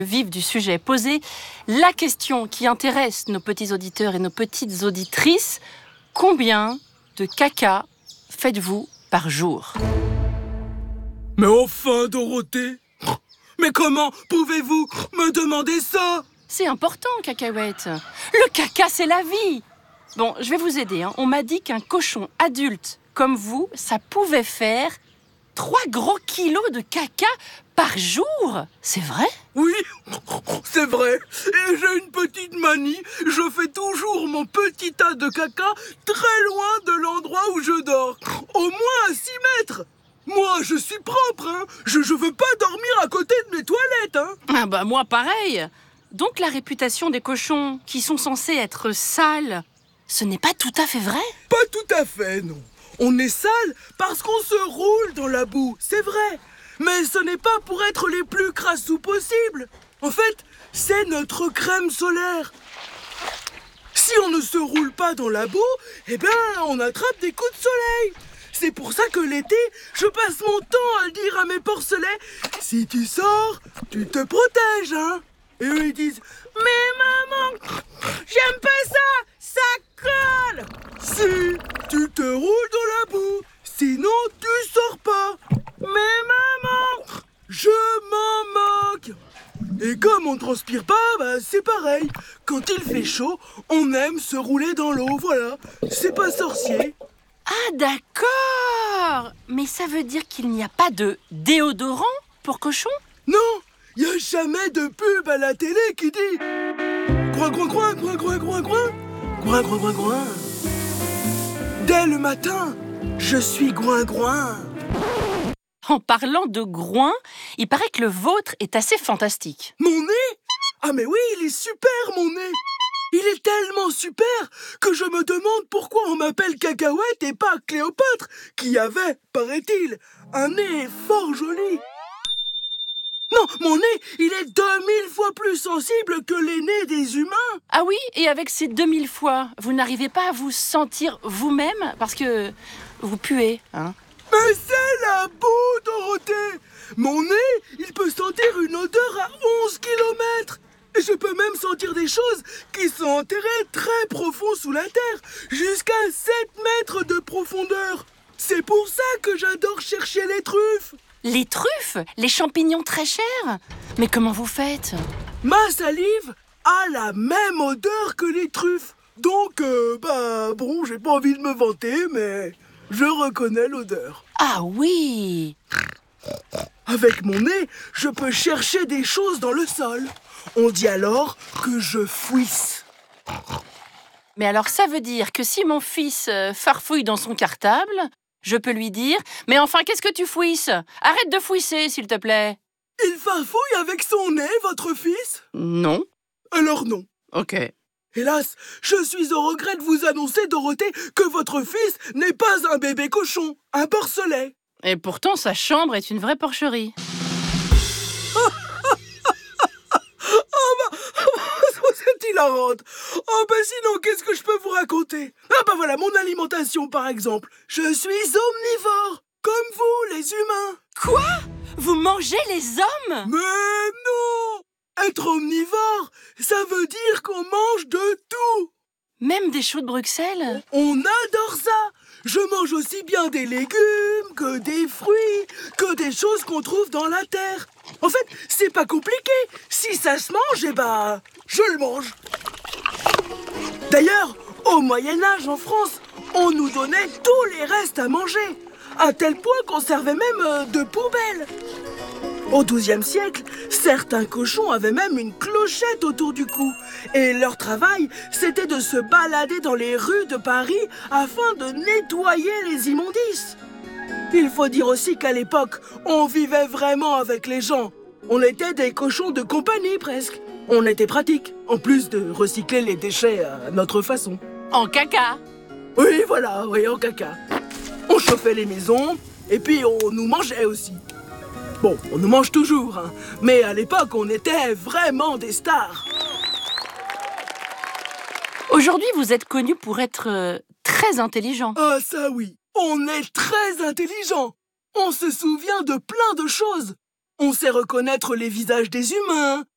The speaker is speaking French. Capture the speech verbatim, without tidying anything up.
Vif du sujet posé, la question qui intéresse nos petits auditeurs et nos petites auditrices, combien de caca faites-vous par jour? Mais enfin, Dorothée! Mais comment pouvez-vous me demander ça? C'est important, Cacahuète. Le caca, c'est la vie. Bon, je vais vous aider. Hein. On m'a dit qu'un cochon adulte comme vous, ça pouvait faire trois gros kilos de caca par jour. C'est vrai? Oui, c'est vrai. Et j'ai une petite manie. Je fais toujours mon petit tas de caca très loin de l'endroit où je dors. Au moins à six mètres. Moi, je suis propre, hein. Je, je veux pas dormir à côté de mes toilettes, hein. Ah bah moi, pareil. Donc la réputation des cochons qui sont censés être sales, ce n'est pas tout à fait vrai? Pas tout à fait, non. On est sale parce qu'on se roule dans la boue, c'est vrai. Mais ce n'est pas pour être les plus crassous possible. En fait, c'est notre crème solaire. Si on ne se roule pas dans la boue, eh bien, on attrape des coups de soleil. C'est pour ça que l'été, je passe mon temps à dire à mes porcelets, si tu sors, tu te protèges, hein. Et eux, ils disent, mais maman, j'aime pas ça, ça colle. Si, tu te roules dans la boue, sinon tu sors pas. Mais maman, je m'en moque. Et comme on ne transpire pas, bah c'est pareil. Quand il fait chaud, on aime se rouler dans l'eau, voilà. C'est pas sorcier. Ah d'accord. Mais ça veut dire qu'il n'y a pas de déodorant pour cochons? Non, il n'y a jamais de pub à la télé qui dit Groin, groin, groin, groin, groin, groin, groin, groin, groin, groin, groin. Dès le matin, je suis groin, groin. En parlant de groin, il paraît que le vôtre est assez fantastique. Mon nez? Ah mais oui, il est super, mon nez. Il est tellement super que je me demande pourquoi on m'appelle Cacahuète et pas Cléopâtre, qui avait, paraît-il, un nez fort joli. Non, mon nez, il est deux mille fois plus sensible que les nez des humains. Ah oui, et avec ces deux mille fois, vous n'arrivez pas à vous sentir vous-même parce que vous puez, hein? Mais c'est la boue, Dorothée. Mon nez, il peut sentir une odeur à onze kilomètres. Et je peux même sentir des choses qui sont enterrées très profond sous la terre, jusqu'à sept mètres de profondeur. C'est pour ça que j'adore chercher les truffes. Les truffes? Les champignons très chers? Mais comment vous faites? Ma salive a la même odeur que les truffes. Donc, euh, bah, bon, j'ai pas envie de me vanter, mais je reconnais l'odeur. Ah oui! Avec mon nez, je peux chercher des choses dans le sol. On dit alors que je fouisse. Mais alors ça veut dire que si mon fils euh, farfouille dans son cartable, je peux lui dire « Mais enfin, qu'est-ce que tu fouisses? Arrête de fouisser, s'il te plaît !» Il farfouille avec son nez, votre fils? Non. Alors non. Ok. Hélas, je suis au regret de vous annoncer, Dorothée, que votre fils n'est pas un bébé cochon, un porcelet. Et pourtant, sa chambre est une vraie porcherie. C'est hilarante. Oh bah sinon, qu'est-ce que je peux vous raconter? Ah bah voilà, mon alimentation par exemple. Je suis omnivore, comme vous les humains. Quoi? Vous mangez les hommes? Mais non! Être omnivore, ça veut dire qu'on mange de tout. Même des choux de Bruxelles? On adore ça. Je mange aussi bien des légumes, que des fruits, que des choses qu'on trouve dans la terre. En fait, c'est pas compliqué. Si ça se mange, eh ben, je le mange. D'ailleurs, au Moyen-Âge en France, on nous donnait tous les restes à manger, à tel point qu'on servait même euh, de poubelle. Au douzième siècle, certains cochons avaient même une clochette autour du cou. Et leur travail, c'était de se balader dans les rues de Paris afin de nettoyer les immondices. Il faut dire aussi qu'à l'époque, on vivait vraiment avec les gens. On était des cochons de compagnie presque. On était pratique, en plus de recycler les déchets à notre façon. En caca? Oui, voilà, oui, en caca. On chauffait les maisons, et puis on nous mangeait aussi. Bon, on nous mange toujours, hein, mais à l'époque, on était vraiment des stars. Aujourd'hui, vous êtes connu pour être euh, très intelligent. Ah ça oui, on est très intelligent. On se souvient de plein de choses. On sait reconnaître les visages des humains,